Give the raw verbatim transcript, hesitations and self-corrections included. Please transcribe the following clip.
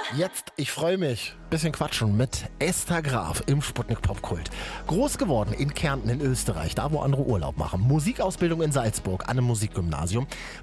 Jetzt, ich freue mich. Bisschen quatschen mit Esther Graf im Sputnik Popkult. Groß geworden in Kärnten in Österreich, da wo andere Urlaub machen. Musikausbildung in Salzburg an einem Musikgymnasium.